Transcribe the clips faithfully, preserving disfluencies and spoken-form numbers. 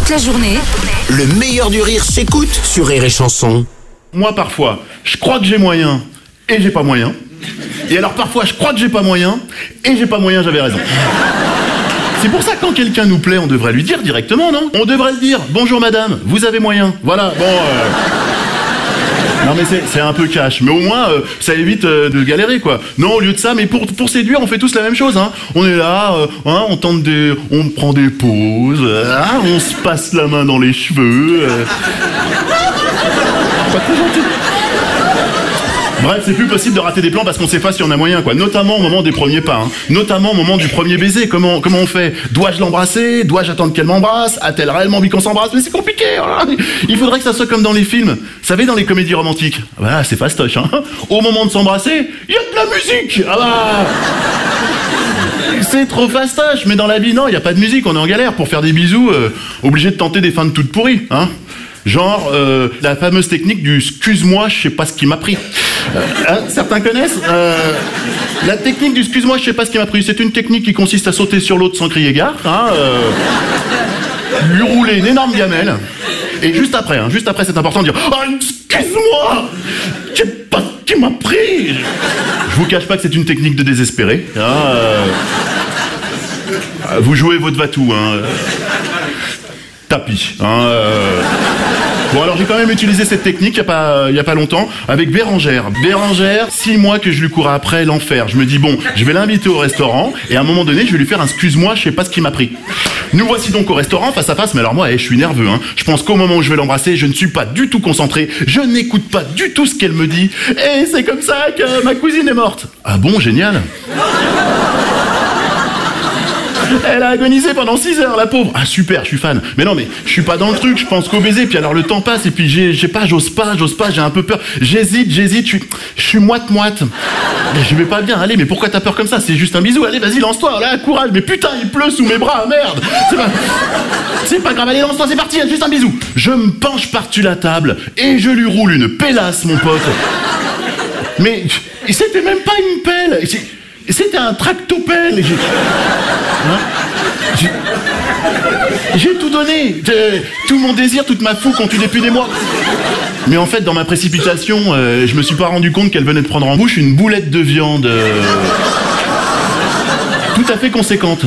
Toute la journée, Le meilleur du rire s'écoute sur Rire et Chanson. Moi, parfois, je crois que j'ai moyen et j'ai pas moyen. Et alors, parfois, je crois que j'ai pas moyen et j'ai pas moyen, j'avais raison. C'est pour ça que quand quelqu'un nous plaît, on devrait lui dire directement, non? On devrait le dire. Bonjour madame, vous avez moyen. Voilà, bon... Euh... Non mais c'est, c'est un peu cash, mais au moins euh, ça évite euh, de galérer quoi. Non, au lieu de ça, mais pour, pour séduire, on fait tous la même chose, hein. On est là, euh, hein, on tente des... on prend des pauses, euh, hein, on se passe la main dans les cheveux... Euh... Pas très gentil. Bref, c'est plus possible de rater des plans parce qu'on sait pas si on a moyen, quoi. Notamment au moment des premiers pas, hein. Notamment au moment du premier baiser. Comment, comment on fait? Dois-je l'embrasser? Dois-je attendre qu'elle m'embrasse? A-t-elle réellement envie qu'on s'embrasse? Mais c'est compliqué, voilà. Il faudrait que ça soit comme dans les films. Vous savez, dans les comédies romantiques. Voilà, c'est fastoche, hein. Au moment de s'embrasser, il y a de la musique. Ah bah... C'est trop fastoche, mais dans la vie, non, il y a pas de musique, on est en galère. Pour faire des bisous, euh, obligé de tenter des feintes toutes pourries, hein. Genre, euh, la fameuse technique du « excuse-moi, je sais pas ce qui m'a pris ». Euh, hein, certains connaissent euh, la technique du « excuse-moi, je sais pas ce qui m'a pris ». C'est une technique qui consiste à sauter sur l'autre sans crier gare, hein, euh, lui rouler une énorme gamelle, et juste après, hein, juste après, c'est important de dire « Ah, excuse-moi, je sais pas ce qui m'a pris ». Je vous cache pas que c'est une technique de désespéré. Hein, euh, vous jouez votre va-tout, hein. Tapis, hein. Euh... Bon alors j'ai quand même utilisé cette technique il y a pas il y a pas longtemps avec Bérangère. Bérangère, six mois que je lui courais après, l'enfer. Je me dis bon, je vais l'inviter au restaurant et à un moment donné, je vais lui faire un excuse-moi, je sais pas ce qui m'a pris. Nous voici donc au restaurant face à face, mais alors moi, eh, je suis nerveux, hein. Je pense qu'au moment où je vais l'embrasser, je ne suis pas du tout concentré, je n'écoute pas du tout ce qu'elle me dit et c'est comme ça que ma cousine est morte. Ah bon, génial. Elle a agonisé pendant six heures, la pauvre. Ah super, je suis fan. Mais non, mais je suis pas dans le truc, je pense qu'au baiser, puis alors le temps passe, et puis j'ai, je sais pas, j'ose pas, j'ose pas, j'ai un peu peur. J'hésite, j'hésite, je suis, je suis moite-moite. Mais je vais pas bien, allez, mais pourquoi t'as peur comme ça? C'est juste un bisou, allez, vas-y, lance-toi, là, courage. Mais putain, il pleut sous mes bras, merde. C'est pas, c'est pas grave, allez, lance-toi, c'est parti, juste un bisou. Je me penche par-dessus la table, et je lui roule une pélasse, mon pote. Mais c'était même pas une pelle. C'était un tractopelle. J'ai... Hein j'ai... j'ai tout donné. J'ai... Tout mon désir, toute ma fougue ont eu depuis des mois. Mais en fait, dans ma précipitation, euh, je me suis pas rendu compte qu'elle venait de prendre en bouche une boulette de viande euh... tout à fait conséquente.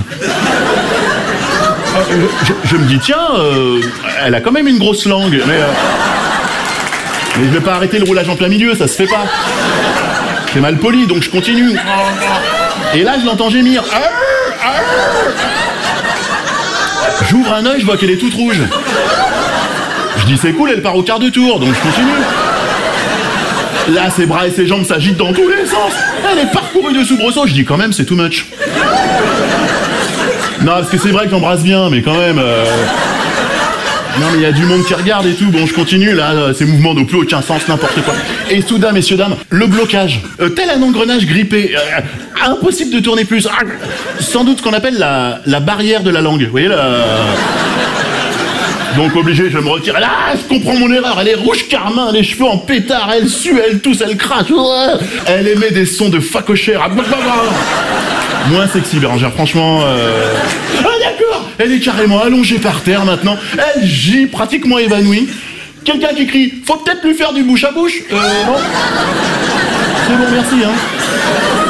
Euh, je, je me dis, tiens, euh, elle a quand même une grosse langue. Mais, euh... mais je vais pas arrêter le roulage en plein milieu, ça se fait pas. C'est mal poli, donc je continue. Et là, je l'entends gémir. J'ouvre un œil, je vois qu'elle est toute rouge. Je dis, c'est cool, elle part au quart de tour, donc je continue. Là, ses bras et ses jambes s'agitent dans tous les sens. Elle est parcourue de soubresauts. Je dis, quand même, c'est too much. Non, parce que c'est vrai que j'embrasse bien, mais quand même... Euh... Non mais il y a du monde qui regarde et tout, bon je continue là, ces mouvements n'ont plus aucun sens, n'importe quoi. Et soudain, messieurs, dames, le blocage. Euh, tel un engrenage grippé, euh, impossible de tourner plus. Ah, sans doute ce qu'on appelle la, la barrière de la langue, vous voyez là. Donc obligé, je me retire. Là, je comprends mon erreur, elle est rouge carmin, les cheveux en pétard, elle sue, elle tousse, elle crache. Elle émet des sons de facochère. Moins sexy, Bérangère, franchement... Euh... Ah d'accord, elle est carrément allongée par terre maintenant, elle gît pratiquement évanouie. Quelqu'un qui crie, faut peut-être lui faire du bouche à bouche. Euh, non. C'est bon, merci, hein.